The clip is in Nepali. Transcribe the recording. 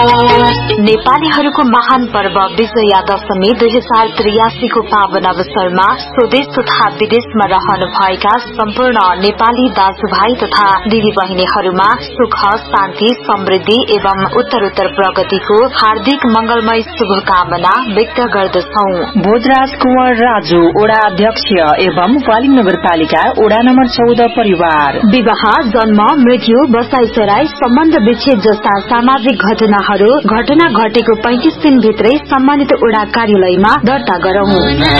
नेपालीहरूको महान पर्व विजया दशमी 2083 को पावन अवसरमा स्वदेश तथा विदेशमा रहनु भएका सम्पूर्ण नेपाली दाजुभाइ तथा दिदी बहिनीहरूमा सुख शान्ति समृद्धि एवं उत्तरोत्तर प्रगतिको हार्दिक मंगलमय शुभकामना व्यक्त गर्दछौ। बोधराज कुंवर राजु ओडा अध्यक्ष एवं वालिङ नगरपालिका ओडा नम्बर 14 परिवार। विवाह जन्म मृत्यु बसाइसराई सम्बन्ध विच्छेद जस्ता सामाजिक घटना घटेको 35 दिनभित्रै सम्मानित ओडा कार्यालयमा दर्ता गरौं।